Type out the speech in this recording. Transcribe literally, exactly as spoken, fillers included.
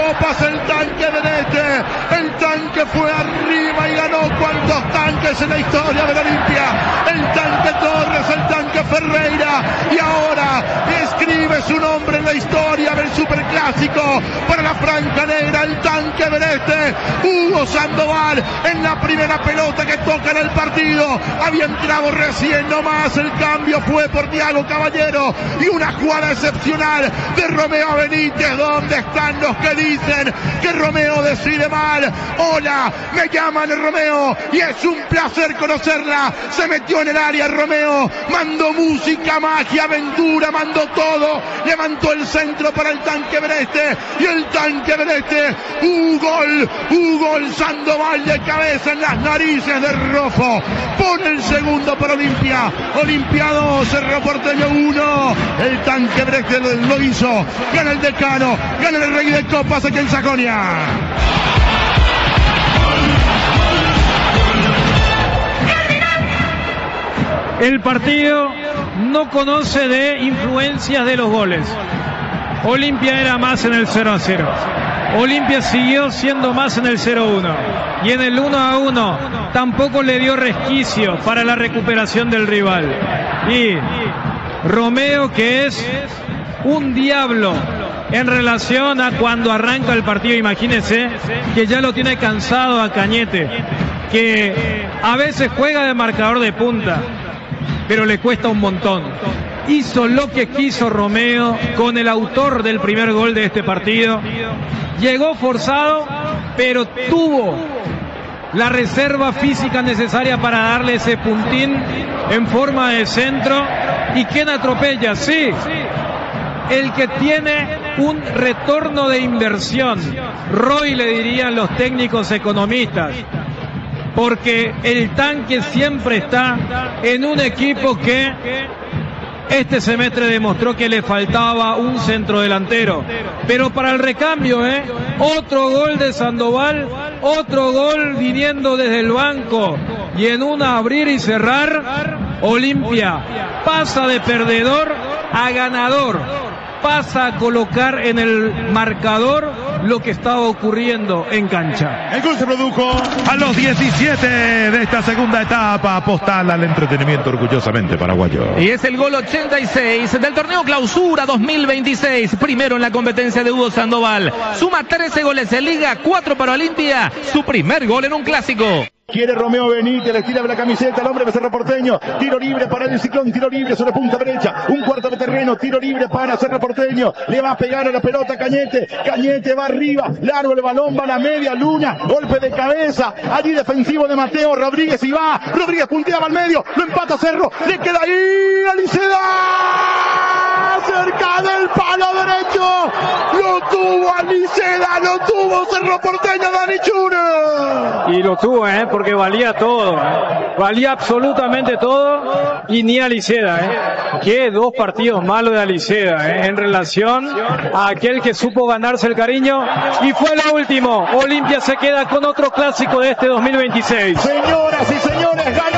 copas el tanque Benete. El tanque fue arriba y ganó cuantos tanques en la historia de la Olimpia. El tanque Torres, el tanque Ferreira, y ahora escribe su nombre en la historia del superclásico para la franja negra, el tanque Benete. Hugo Sandoval en la primera pelota que toca en el partido, había entrado recién nomás, el cambio fue por Thiago Caballero y una jugada excepcional de Romeo Benítez. ¿Dónde están los que dicen que Romeo decide mal? Hola, me llaman Romeo y es un placer conocerla. Se metió en el área Romeo, mandó música, magia, aventura, mandó todo, levantó el centro para el tanque Benete y el tanque Benete, un gol, un gol Sandoval de cabeza en las narices de Rofo, pone el segundo para Olimpia. Olimpia dos, Cerro Porteño uno, el tanque Benete lo, lo hizo, gana el decano, gana el rey de copas aquí en Sajonia. El partido no conoce de influencias de los goles. Olimpia era más en el cero a cero. Olimpia siguió siendo más en el cero a uno. Y en el uno a uno tampoco le dio resquicio para la recuperación del rival. Y Romeo, que es un diablo en relación a cuando arranca el partido, imagínense que ya lo tiene cansado a Cañete, que a veces juega de marcador de punta, pero le cuesta un montón. Hizo lo que quiso Romeo con el autor del primer gol de este partido. Llegó forzado, pero tuvo la reserva física necesaria para darle ese puntín en forma de centro. ¿Y quién atropella? Sí, el que tiene un retorno de inversión. Roy le dirían los técnicos economistas. Porque el tanque siempre está en un equipo que este semestre demostró que le faltaba un centrodelantero. Pero para el recambio, ¿eh? Otro gol de Sandoval, otro gol viniendo desde el banco. Y en un abrir y cerrar, Olimpia pasa de perdedor a ganador. Pasa a colocar en el marcador lo que estaba ocurriendo en cancha. El gol se produjo a los diecisiete de esta segunda etapa, postal al entretenimiento orgullosamente paraguayo. Y es el gol ochenta y seis del torneo Clausura dos mil veintiséis, primero en la competencia de Hugo Sandoval. Suma trece goles en Liga, cuatro para Olimpia, su primer gol en un clásico. Quiere Romeo Benítez, le tira de la camiseta al hombre de Cerro Porteño. Tiro libre para el Ciclón, tiro libre sobre punta derecha. Un cuarto de terreno, tiro libre para Cerro Porteño. Le va a pegar a la pelota Cañete. Cañete va arriba, largo el balón, va a la media luna. Golpe de cabeza, allí defensivo de Mateo Rodríguez y va. Rodríguez punteaba al medio, lo empata Cerro. Le queda ahí Aliceda. Cerca del palo derecho. Lo tuvo Aliceda, lo tuvo Cerro Porteño, Dani Chura. Y lo tuvo, ¿eh? Porque valía todo, ¿eh? Valía absolutamente todo y ni Aliceda, ¿eh? Qué dos partidos malos de Aliceda, ¿eh? En relación a aquel que supo ganarse el cariño y fue lo último. Olimpia se queda con otro clásico de este dos mil veintiséis. Señoras y señores,